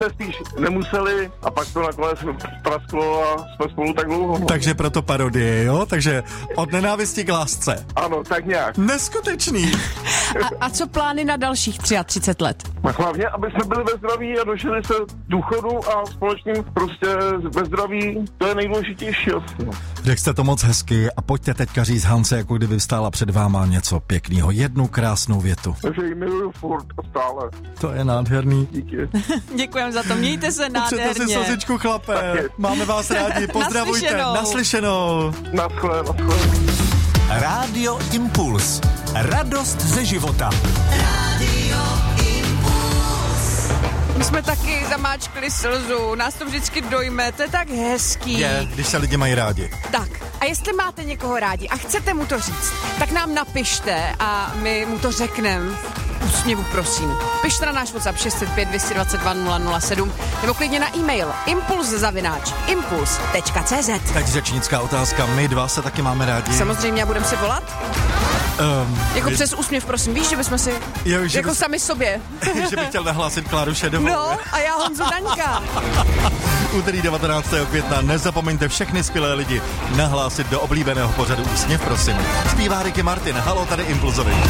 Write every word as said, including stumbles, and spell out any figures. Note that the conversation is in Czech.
se spíš nemuseli a pak to nakonec prasklo a jsme spolu tak dlouho. No. Takže proto parodie, jo? Takže od nenávisti k lásce. Ano, tak nějak. Neskutečný. A, a co plány na dalších třicet tři let? A hlavně, aby jsme byli ve zdraví a dožili se důchodu a společným prostě ve zdraví, to je nejdůležitější. No. Řekl jste to moc hezky a pojďte teďka říct Hance, jako kdyby vstála před váma něco pěkného. Jednu krásnou větu. Takže ji miluju furt a stále. To je nádherný. Díky. Děkujeme za to, mějte se nádherně. Přete si slzičku, chlape. Máme vás rádi, pozdravujte. Naslyšenou. Naslyšenou. Naschle, naschle. Rádio Impuls. Radost ze života. My jsme taky zamáčkli slzu, nás to vždycky dojme, to je tak hezký. Je, když se lidi mají rádi. Tak, a jestli máte někoho rádi a chcete mu to říct, tak nám napište a my mu to řekneme. Úsměvu, prosím. Pište na náš WhatsApp šest set pět dvě dva dva nula nula sedm nebo klidně na e-mail impuls zavináč impuls tečka cé zet. Tak řečnická otázka, my dva se taky máme rádi. Samozřejmě, a budeme si volat? Um, Jako vy... přes úsměv, prosím, víš, že bychom si, jo, že jako bys... sami sobě. že bych chtěl nahlásit Kláru Šedovou. No, a já Honzu Daňka. Úterý devatenáctého května nezapomeňte všechny skvělé lidi nahlásit do oblíbeného pořadu Úsměv, prosím. Zpívá Ricky Martin, halo, tady Impulzovi.